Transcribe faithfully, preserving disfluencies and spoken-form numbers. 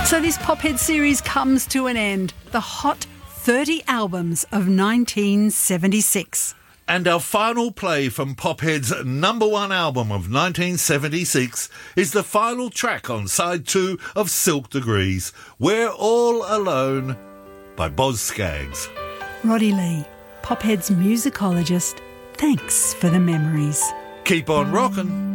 So this Pophead series comes to an end. The Hot thirty Albums of nineteen seventy-six. And our final play from Pophead's number one album of nineteen seventy-six is the final track on side two of Silk Degrees, We're All Alone, by Boz Scaggs. Roddy Lee, Pophead's musicologist, thanks for the memories. Keep on rockin'.